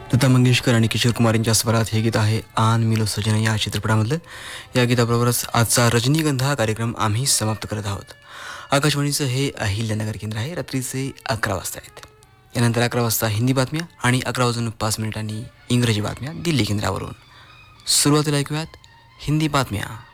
लता मंगेशकर आणि किशोर कुमार यांच्या स्वरात हे गीत आहे आन मिलो सजना या चित्रपटामधलं. या गीताबरोबरच आजचा रजनीगंधा कार्यक्रम आम्ही समाप्त करत आहोत. आकाशवाणीचं हे अहिल्यानगर केंद्र आहे. रात्रीचे 11 वाजता आहेत. यानंतर 11 वाजता हिंदी बातम्या आणि 11:05 इंग्रजी बातम्या दिल्ली केंद्रावरून. सुरुवातीला ऐकूयात हिंदी बातम्या.